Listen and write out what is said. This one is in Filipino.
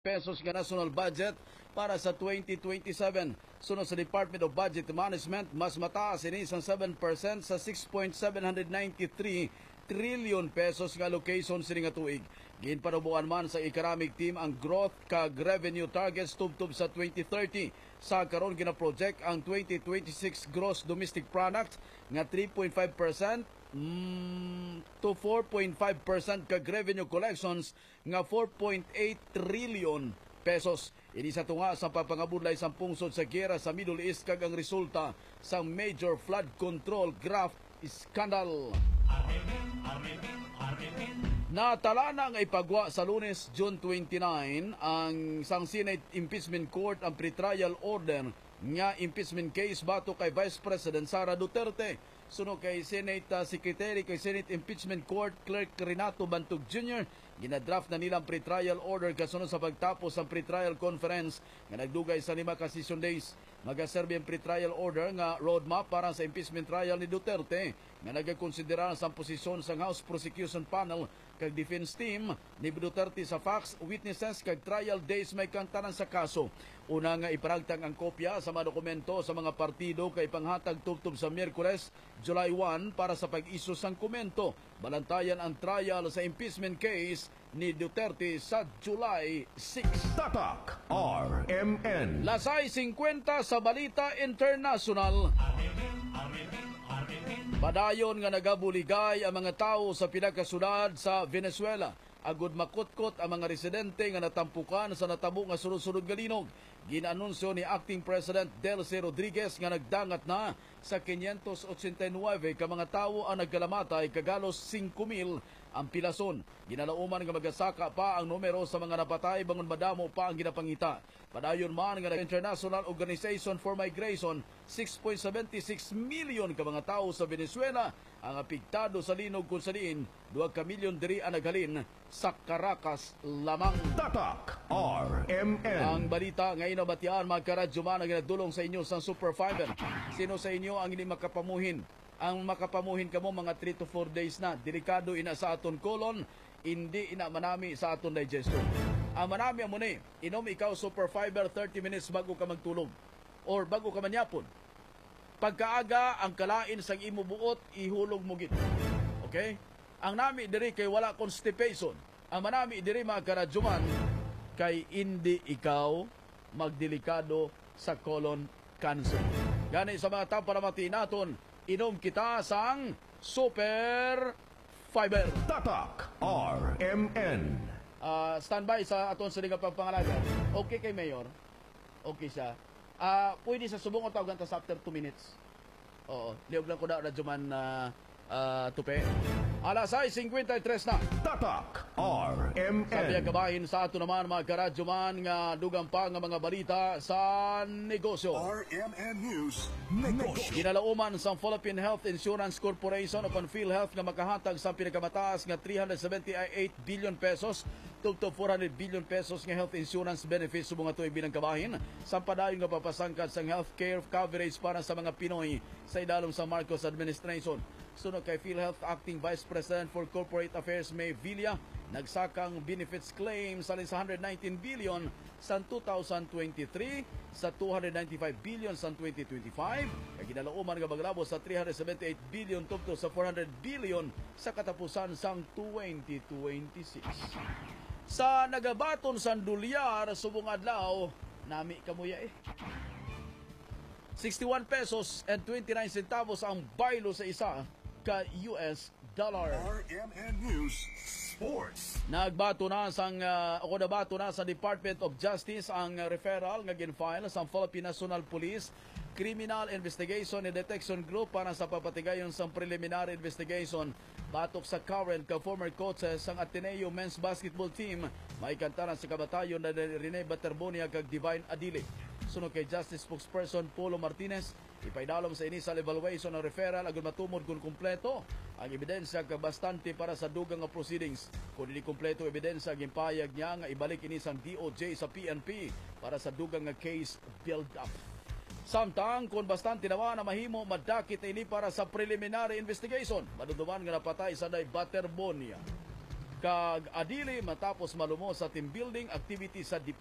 pesos nga national budget para sa 2027. Sunod sa Department of Budget Management, mas mataas ini sa 7% sa 6.793 trillion pesos nga allocation sini nga tuig. Ginpanubuan man sa economic team ang growth kag revenue targets tubtob sa 2030. Sa karon gina-project ang 2026 gross domestic product nga 3.5% to 4.5% kag revenue collections nga 4.8 trillion pesos. Ini sa tunga sa papangabudlay sa pungsod sa giyera sa Middle East kag ang resulta sa major flood control graft scandal. Natala na ang ipagwa sa Lunes, June 29 ang sang Senate Impeachment Court ang pretrial order nga impeachment case bato kay Vice President Sara Duterte. Suno kay Senate Secretary kay Senate Impeachment Court Clerk Renato Bantog Jr. Ginadraft na nilang pretrial order kasunod sa pagtapos sa pretrial conference nga nagdugay sa 5 ka session days. Magaserbe ang pretrial order nga roadmap para sa impeachment trial ni Duterte nga nagakonsidera sa posisyon sa House Prosecution Panel kag defense team ni Duterte sa facts, witnesses kag trial days may kantanan sa kaso. Una nga iparagtang ang kopya sa mga dokumento sa mga partido kay panghatag tubtob sa Miyerkules, July 1 para sa pag-iso sang komento. Balantayan ang trial sa impeachment case ni Duterte sa July 6. Tatak RMN. Lasay 50 sa Balita International. Padayon nga nagabuligay ang mga tao sa pinakasyudad sa Venezuela. Agud makutkot ang mga residente nga natampukan sa natabo nga sunod-sunod nga linog. Ginanunsyo ni Acting President Delcy Rodriguez nga nagdangat na sa 589 ka mga tao ang nagkalamatay kagalos 5,000 ang pilason. Ginalauman nga magasaka pa ang numero sa mga napatay bangon madamo pa ang ginapangita. Padayon man nga International Organization for Migration, 6.76 million ka mga tao sa Venezuela ang apektado sa linog kung sa diin 2 ka milyon diri ang naghalin sa Caracas lamang. Tatak RMN. Ang balita ngayon na batian mga karadyo man ang ginadulong sa inyo sa Super Fiber. Sino sa inyo ang hindi makapamuhin? Ang makapamuhin kamo mga 3 to 4 days na. Delikado ina sa aton colon, hindi ina manami sa aton digestion. Ang manami mo ni, inom ikaw Super Fiber 30 minutes bago ka magtulog or bago ka manyapon. Pagkaaga ang kalain sang imo buot, ihulog mo gid. Okay? Ang nami diri kay wala constipation. Ang manami diri mga karadyoman kay hindi ikaw magdelikado sa colon cancer. Gani sa mga tao para matiin naton, inom kita sang Super Fiber. Tatak RMN. Standby sa aton sa liga pangpangalaga. Okay kay Mayor? Okay siya. Pwede sa subong o tawagan tas after 2 minutes. Oo. Liog lang ko na radyoman tupe. Alas 6:53 na. Tatak RMN. Sabi ang kabahin sa ato naman mga karadyoman nga dugang pa nga mga balita sa negosyo. RMN News Negosyo. Ginalauman sa Philippine Health Insurance Corporation o PhilHealth nga makahatag sa pinakamataas nga 378 billion pesos tugtog 400 billion pesos nga health insurance benefits sa mga tuig binang kabahin sa padayon nga papasangkad sa healthcare coverage para sa mga Pinoy sa idalom sa Marcos administration. Sunod kay PhilHealth Acting Vice President for Corporate Affairs May Villa, nagsakang benefits claim sa 119 billion sa 2023 sa 295 billion sa 2025 kay ginalauman nga maglabos sa 378 billion tugtog sa 400 billion sa katapusan sang 2026. Sa nagabaton sa dolyar subong adlaw, nami kamuya 61 pesos and 29 centavos ang baylo sa isa ka US dollar. RMN News Sports. Nagbato na sa Department of Justice ang referral nga ginfile sa Philippine National Police Criminal Investigation and Detection Group para sa papatigayon sa preliminary investigation batok sa current ka former coaches sang Ateneo Men's Basketball Team may kantaran sa kabatayon na Rene Baterbonia kag Divine Adile. Sunod kay Justice Spokesperson Polo Martinez, ipaidalom sa initial evaluation ng referral agad matumod kung kumpleto ang ebidensya kag bastante para sa dugang nga proceedings. Kung hindi kumpleto ebidensya, gimpayag niya nga ibalik ini sang DOJ sa PNP para sa dugang nga case build-up. Samtang kung bastante naman na mahimo madakit ini para sa preliminary investigation, maduduman nga napatay sa Baterbonia. kag adili matapos malumo sa team building activity sa